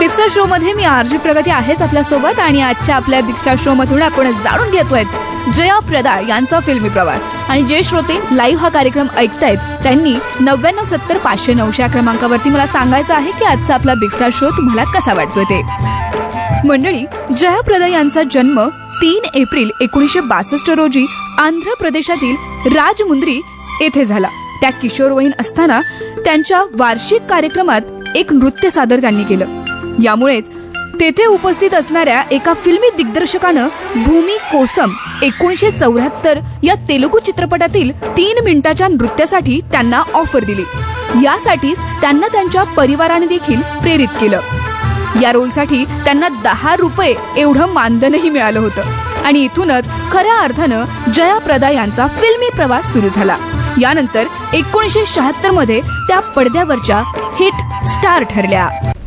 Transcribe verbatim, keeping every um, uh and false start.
Big star show मध्ये मी RG प्रगती आहेच आपल्या सोबत आणि आजच्या आपल्या बिग स्टार शो मधून आपण जाणून घेतोय जया प्रदा यांचा फिल्मी प्रवास। आणि जे श्रोते लाईव्ह हा कार्यक्रम ऐकतायत त्यांनी नव्याण्णव सत्तर पाचशे नऊशे क्रमांकावरती मला सांगायचं आहे की आजचा आपला बिग स्टार शो तुम्हाला कसा वाटतोय ते। मंडळी, जया प्रदा यांचा जन्म तीन एप्रिल एकोणीसशे बासष्ट रोजी आंध्र प्रदेशातील राजमुंद्री येथे झाला। त्या किशोरवयीन असताना त्यांच्या वार्षिक कार्यक्रमात एक नृत्य सादर त्यांनी केलं। यामुळेच तेथे उपस्थित असणाऱ्या एका फिल्मी दिग्दर्शकानं भूमी कोसम एकोणीसशे चौऱ्याहत्तर या तेलुगू चित्रपटातील तीन मिनिटाच्या नृत्यासाठी त्यांना ऑफर दिली। यासाठीच त्यांना त्यांच्या परिवाराने देखील प्रेरित केलं। या रोलसाठी त्यांना दहा रुपये एवढं मानधनही मिळालं होतं आणि इथूनच खऱ्या अर्थानं जया प्रदा यांचा फिल्मी प्रवास सुरू झाला। यानंतर एकोणीसशे शहात्तर मध्ये त्या पडद्यावरच्या हिट स्टार ठरल्या।